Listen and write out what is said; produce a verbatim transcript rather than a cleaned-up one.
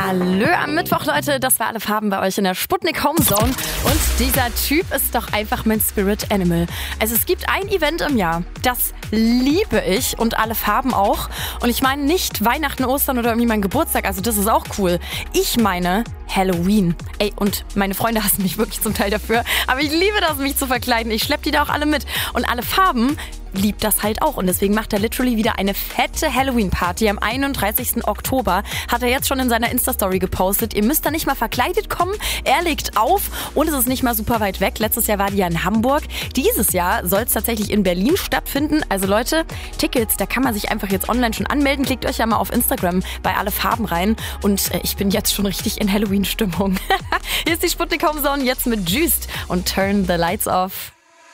Hallo am Mittwoch, Leute. Das war Alle Farben bei euch in der Sputnik Home Zone. Und dieser Typ ist doch einfach mein Spirit Animal. Also es gibt ein Event im Jahr, das liebe ich und Alle Farben auch. Und ich meine nicht Weihnachten, Ostern oder irgendwie mein Geburtstag, also das ist auch cool. Ich meine Halloween. Ey, und meine Freunde hassen mich wirklich zum Teil dafür, aber ich liebe das, mich zu verkleiden. Ich schleppe die da auch alle mit. Und Alle Farben liebt das halt auch. Und deswegen macht er literally wieder eine fette Halloween-Party am einunddreißigsten Oktober. Hat er jetzt schon in seiner Insta-Story gepostet. Ihr müsst da nicht mal verkleidet kommen. Er legt auf und es ist nicht mal super weit weg. Letztes Jahr war die ja in Hamburg. Dieses Jahr soll es tatsächlich in Berlin stattfinden. Also Leute, Tickets, da kann man sich einfach jetzt online schon anmelden. Klickt euch ja mal auf Instagram bei Alle Farben rein. Und äh, ich bin jetzt schon richtig in Halloween-Stimmung. Hier ist die Sputnik Home Zone jetzt mit Juiced und Turn the Lights Off.